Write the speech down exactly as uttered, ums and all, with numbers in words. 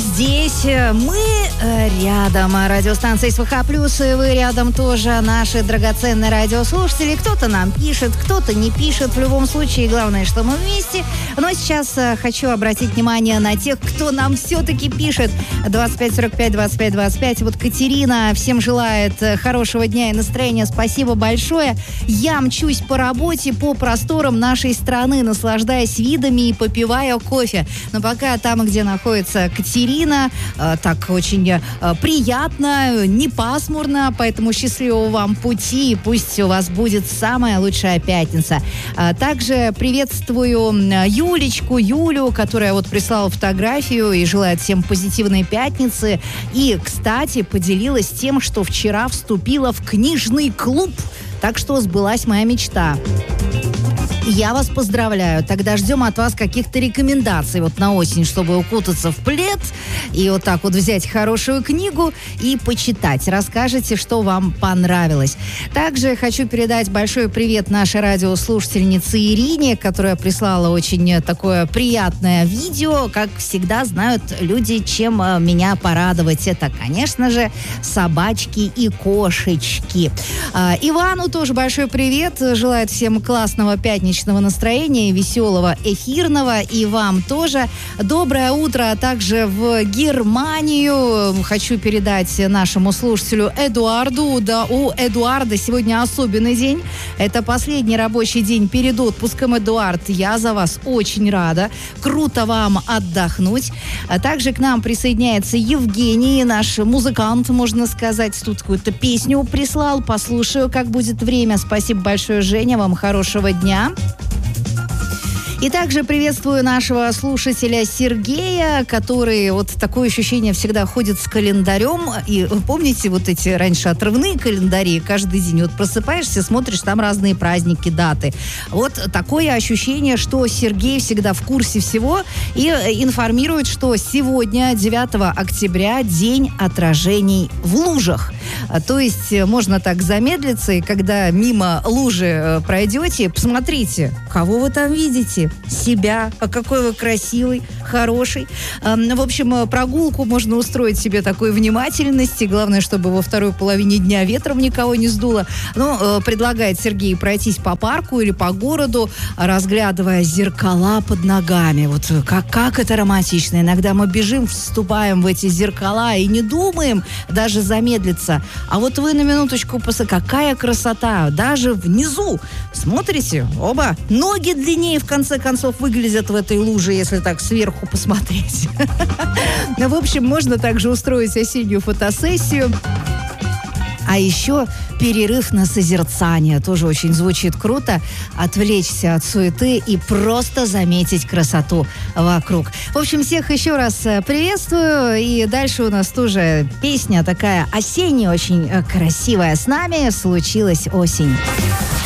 здесь, мы рядом. Радиостанция СВХ плюс, и вы рядом тоже, наши драгоценные радиослушатели. Кто-то нам пишет, кто-то не пишет. В любом случае, главное, что мы вместе. Но сейчас хочу обратить внимание на тех, кто нам все-таки пишет. двадцать пять сорок пять двадцать пять двадцать пять. Вот Катерина всем желает хорошего дня и настроения. Спасибо большое. Я мчусь по работе, по просторам нашей страны, наслаждаясь видами и попивая кофе. Но пока там, где находится Катерина, э, так очень э, приятно, не пасмурно, поэтому счастливого вам пути, и пусть у вас будет самая лучшая пятница. А также приветствую Юлечку, Юлю, которая вот прислала фотографию и желает всем позитивной пятницы. И, кстати, поделилась тем, что вчера вступила в книжный клуб. Так что сбылась моя мечта. Я вас поздравляю. Тогда ждем от вас каких-то рекомендаций вот на осень, чтобы укутаться в плед и вот так вот взять хорошую книгу и почитать. Расскажите, что вам понравилось. Также хочу передать большой привет нашей радиослушательнице Ирине, которая прислала очень такое приятное видео. Как всегда, знают люди, чем меня порадовать. Это, конечно же, собачки и кошечки. Ивану тоже большой привет. Желает всем классного пятничного настроения, веселого, эфирного. И вам тоже доброе утро, а также в Германию. Хочу передать нашему слушателю Эдуарду. Да, у Эдуарда сегодня особенный день. Это последний рабочий день перед отпуском. Эдуард, я за вас очень рада. Круто вам отдохнуть. А также к нам присоединяется Евгений, наш музыкант, можно сказать. Тут какую-то песню прислал. Послушаю, как будет время. Спасибо большое, Женя. Вам хорошего дня. И также приветствую нашего слушателя Сергея, который вот такое ощущение всегда ходит с календарем. И вы помните вот эти раньше отрывные календари? Каждый день вот просыпаешься, смотришь, там разные праздники, даты. Вот такое ощущение, что Сергей всегда в курсе всего и информирует, что сегодня, девятого октября, день отражений в лужах. То есть можно так замедлиться, и когда мимо лужи пройдете, посмотрите, кого вы там видите. Себя, а какой вы красивый, хороший. В общем, прогулку можно устроить себе такой внимательности. Главное, чтобы во второй половине дня ветром никого не сдуло. Ну, предлагает Сергей пройтись по парку или по городу, разглядывая зеркала под ногами. Вот как, как это романтично. Иногда мы бежим, вступаем в эти зеркала и не думаем даже замедлиться. А вот вы на минуточку, какая красота. Даже внизу. Смотрите, оба ноги длиннее, в конце концов, выглядят в этой луже, если так сверху посмотреть. Ну, в общем, можно также устроить осеннюю фотосессию. А еще перерыв на созерцание. Тоже очень звучит круто. Отвлечься от суеты и просто заметить красоту вокруг. В общем, всех еще раз приветствую. И дальше у нас тоже песня такая осенняя, очень красивая. С нами случилась осень.